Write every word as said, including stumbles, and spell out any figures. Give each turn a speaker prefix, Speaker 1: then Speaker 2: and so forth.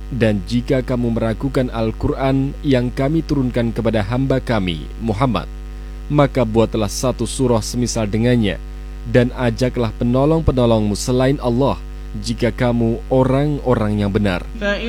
Speaker 1: Dan jika kamu meragukan Al-Quran yang kami turunkan kepada hamba kami, Muhammad, maka buatlah satu surah semisal dengannya, dan ajaklah penolong-penolongmu selain Allah, jika kamu orang-orang yang benar.